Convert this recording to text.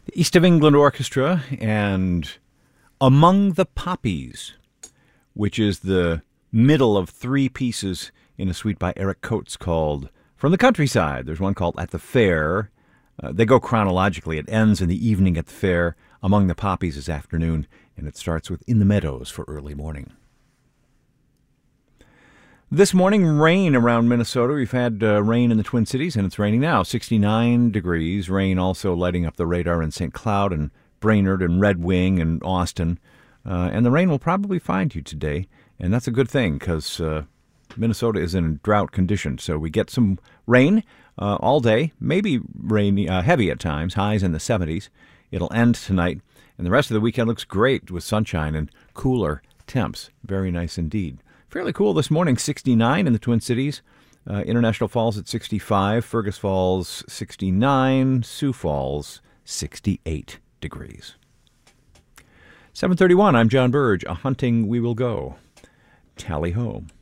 East of England Orchestra and Among the Poppies, which is the middle of three pieces in a suite by Eric Coates called From the Countryside. There's one called At the Fair. They go chronologically. It ends in the evening at the fair. Among the Poppies is afternoon, and it starts with In the Meadows for early morning. This morning, rain around Minnesota. We've had rain in the Twin Cities, and it's raining now. 69 degrees. Rain also lighting up the radar in St. Cloud and Brainerd and Red Wing and Austin. And the rain will probably find you today, and that's a good thing because Minnesota is in drought condition. So we get some rain all day, maybe rainy, heavy at times, highs in the 70s. It'll end tonight, and the rest of the weekend looks great with sunshine and cooler temps. Very nice indeed. Fairly cool this morning, 69 in the Twin Cities. International Falls at 65, Fergus Falls 69, Sioux Falls 68 degrees. 7:31, I'm John Burge. A hunting we will go. Tally ho.